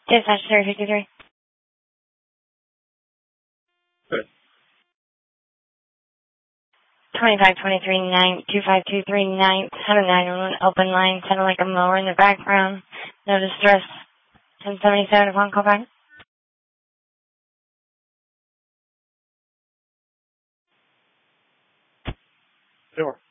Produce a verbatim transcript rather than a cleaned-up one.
Dispatch three fifty-three. Good. twenty-five twenty-three nine two five two three nine seven nine one open line, sounded like a mower in the background. No distress. ten seventy-seven upon call back. Sure.